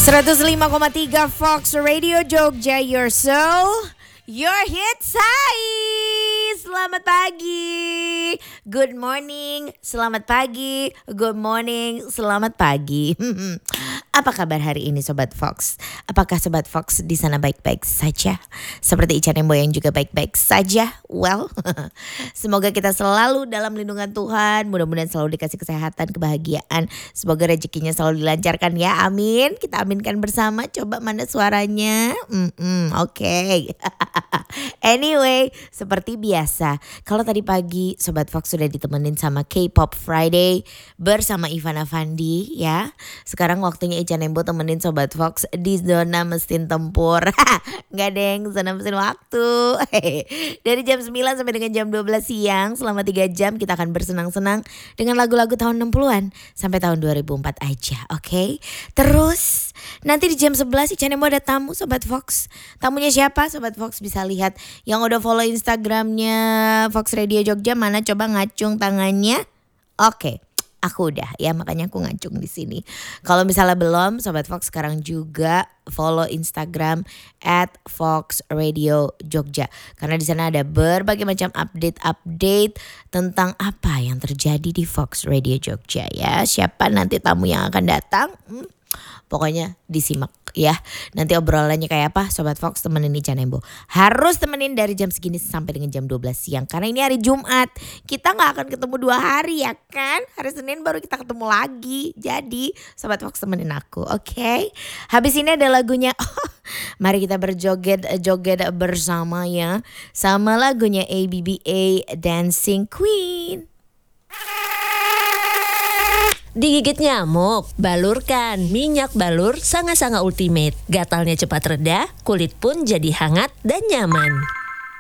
105,3 Fox Radio Jogja, your soul, your hits. Hai, selamat pagi, good morning, selamat pagi, good morning, selamat pagi. Apa kabar hari ini Sobat Fox? Apakah Sobat Fox di sana baik-baik saja? Seperti Ica Nembo yang juga baik-baik saja? Well, semoga kita selalu dalam lindungan Tuhan. Mudah-mudahan selalu dikasih kesehatan, kebahagiaan. Semoga rezekinya selalu dilancarkan ya, amin. Kita aminkan bersama. Coba mana suaranya? Oke. Anyway, seperti biasa, kalau tadi pagi Sobat Fox sudah ditemenin sama K-Pop Friday bersama Ivan Afandi ya. Sekarang waktunya Ica Nembo temenin Sobat Fox di zona mesin tempur. Nggak deng, zona mesin waktu. Dari jam 9 sampai dengan jam 12 siang, selama 3 jam kita akan bersenang-senang dengan lagu-lagu tahun 60-an sampai tahun 2004 aja, oke? Terus nanti di jam 11 Ica Nembo ada tamu Sobat Fox. Tamunya siapa? Sobat Fox bisa lihat yang udah follow Instagramnya Fox Radio Jogja, mana coba ngacung tangannya. Oke. Aku udah ya, makanya aku ngacung di sini. Kalau misalnya belum, Sobat Fox sekarang juga follow Instagram @foxradiojogja karena di sana ada berbagai macam update tentang apa yang terjadi di Fox Radio Jogja ya. Siapa nanti tamu yang akan datang? Pokoknya disimak ya. Nanti obrolannya kayak apa, Sobat Fox temenin Ica Nembo. Harus temenin dari jam segini sampai dengan jam 12 siang. Karena ini hari Jumat. Kita gak akan ketemu 2 hari ya kan. Hari Senin baru kita ketemu lagi. Jadi Sobat Fox temenin aku, oke? Habis ini ada lagunya. Mari kita berjoget bersama ya. Sama lagunya ABBA Dancing Queen. Digigit nyamuk, balurkan minyak balur Sanga-Sanga Ultimate. Gatalnya cepat reda, kulit pun jadi hangat dan nyaman.